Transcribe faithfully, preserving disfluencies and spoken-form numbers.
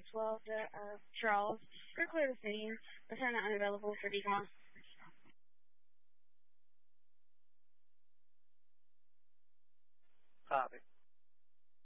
twelve to uh, Charles. We're clear to stadium. Lieutenant unavailable for decon. Copy.